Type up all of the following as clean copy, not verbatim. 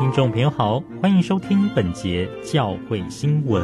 听众朋友好，欢迎收听本节教会新闻。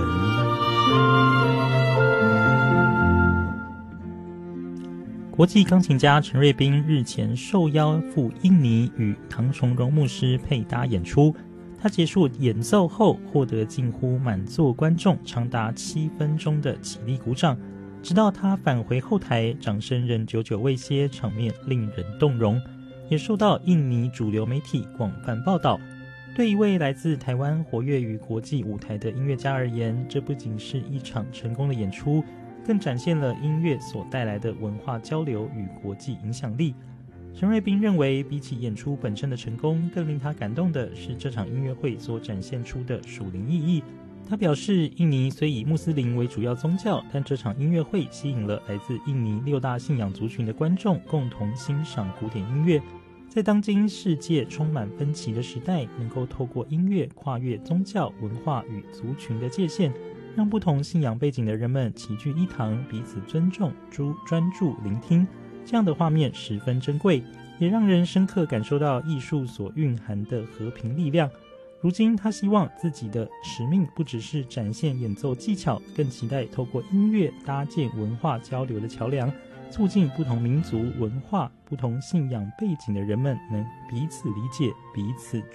国际钢琴家陈瑞斌日前受邀赴印尼与唐崇荣牧师配搭演出，他结束演奏后获得近乎满座观众长达7分钟的起立鼓掌，直到他返回后台，掌声仍久久未歇，场面令人动容，也受到印尼主流媒体广泛报道。对一位来自台湾活跃于国际舞台的音乐家而言，这不仅是一场成功的演出，更展现了音乐所带来的文化交流与国际影响力。陈瑞斌认为，比起演出本身的成功，更令他感动的是这场音乐会所展现出的属灵意义。他表示，印尼虽以穆斯林为主要宗教，但这场音乐会吸引了来自印尼6大信仰族群的观众共同欣赏古典音乐。在当今世界充满分歧的时代，能够透过音乐跨越宗教、文化与族群的界限，让不同信仰背景的人们齐聚一堂，彼此尊重、专注聆听，这样的画面十分珍贵，也让人深刻感受到艺术所蕴含的和平力量。如今他希望自己的使命不只是展现演奏技巧，更期待透过音乐搭建文化交流的桥梁，促进不同民族文化、不同信仰背景的人们能彼此理解、彼此